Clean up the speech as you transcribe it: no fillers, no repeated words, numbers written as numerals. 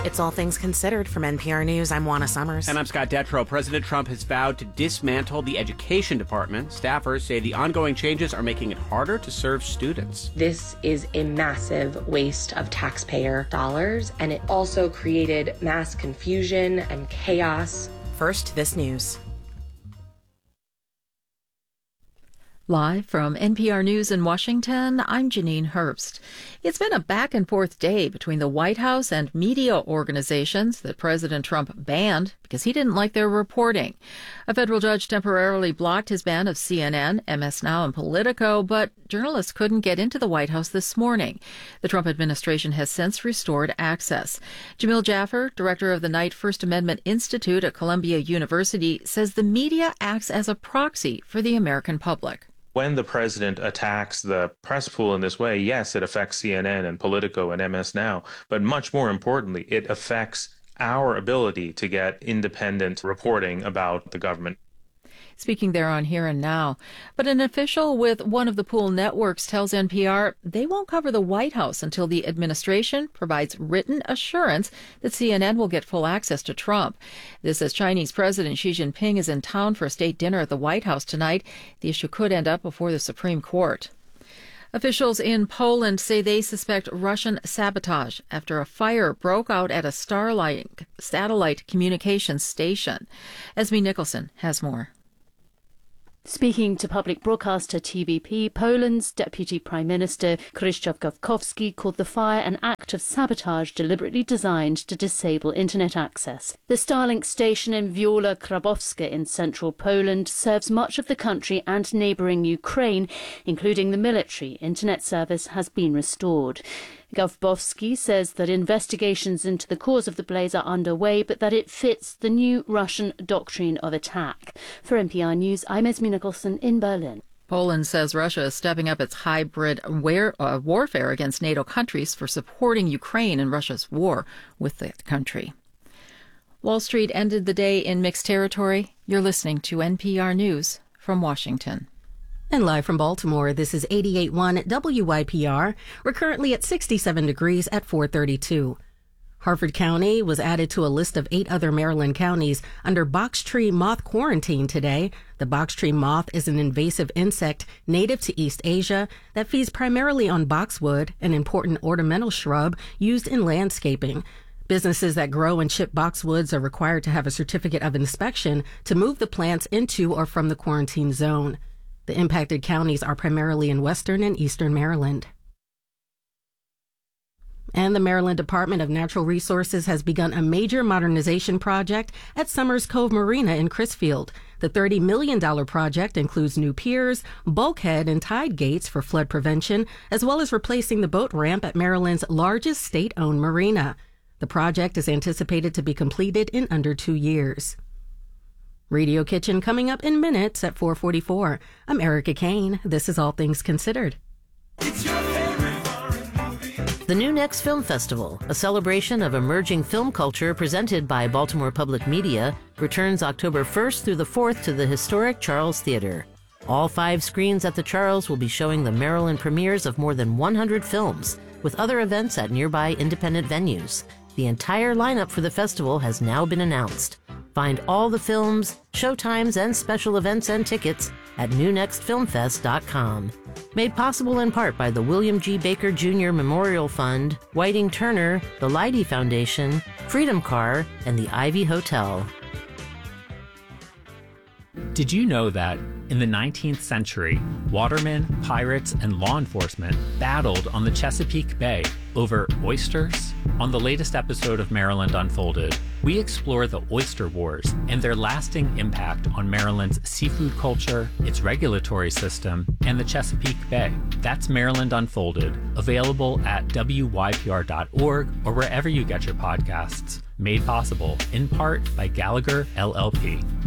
It's All Things Considered from NPR News. I'm Juana Summers. And I'm Scott Detrow. President Trump has vowed to dismantle the education department. Staffers say the ongoing changes are making it harder to serve students. This is a massive waste of taxpayer dollars, and it also created mass confusion and chaos. First, this news. Live from NPR News in Washington, I'm Janine Herbst. It's been a back-and-forth day between the White House and media organizations that President Trump banned because he didn't like their reporting. A federal judge temporarily blocked his ban of CNN, MS Now, and Politico, but journalists couldn't get into the White House this morning. The Trump administration has since restored access. Jamil Jaffer, director of the Knight First Amendment Institute at Columbia University, says the media acts as a proxy for the American public. When the president attacks the press pool in this way, yes, it affects CNN and Politico and MS Now, but much more importantly, it affects our ability to get independent reporting about the government. Speaking there on Here and Now. But an official with one of the pool networks tells NPR they won't cover the White House until the administration provides written assurance that CNN will get full access to Trump. This as Chinese President Xi Jinping is in town for a state dinner at the White House tonight. The issue could end up before the Supreme Court. Officials in Poland say they suspect Russian sabotage after a fire broke out at a Starlink satellite communications station. Esme Nicholson has more. Speaking to public broadcaster TVP, Poland's Deputy Prime Minister Krzysztof Gawkowski called the fire an act of sabotage deliberately designed to disable internet access. The Starlink station in Wiola Krabowska in central Poland serves much of the country and neighbouring Ukraine, including the military. Internet service has been restored. Gawkowski says that investigations into the cause of the blaze are underway, but that it fits the new Russian doctrine of attack. For NPR News, I'm Esme Nicholson in Berlin. Poland says Russia is stepping up its hybrid warfare against NATO countries for supporting Ukraine in Russia's war with that country. Wall Street ended the day in mixed territory. You're listening to NPR News from Washington. And live from Baltimore, this is 88.1 WYPR. We're currently at 67 degrees at 432. Harford County was added to a list of 8 other Maryland counties under box tree moth quarantine today. The box tree moth is an invasive insect native to East Asia that feeds primarily on boxwood, an important ornamental shrub used in landscaping. Businesses that grow and ship boxwoods are required to have a certificate of inspection to move the plants into or from the quarantine zone. The impacted counties are primarily in western and eastern Maryland. And the Maryland Department of Natural Resources has begun a major modernization project at Summers Cove Marina in Crisfield. The $30 million project includes new piers, bulkhead, and tide gates for flood prevention, as well as replacing the boat ramp at Maryland's largest state-owned marina. The project is anticipated to be completed in under 2 years. Radio Kitchen coming up in minutes at 4:44. I'm Erica Kane. This is All Things Considered. The New Next Film Festival, a celebration of emerging film culture presented by Baltimore Public Media, returns October 1st through the 4th to the historic Charles Theater. All 5 screens at the Charles will be showing the Maryland premieres of more than 100 films, with other events at nearby independent venues. The entire lineup for the festival has now been announced. Find all the films, showtimes, and special events and tickets at newnextfilmfest.com. Made possible in part by the William G. Baker Jr. Memorial Fund, Whiting Turner, the Leidy Foundation, Freedom Car, and the Ivy Hotel. Did you know that in the 19th century, watermen, pirates, and law enforcement battled on the Chesapeake Bay over oysters? On the latest episode of Maryland Unfolded, we explore the oyster wars and their lasting impact on Maryland's seafood culture, its regulatory system, and the Chesapeake Bay. That's Maryland Unfolded, available at wypr.org or wherever you get your podcasts. Made possible, in part, by Gallagher LLP.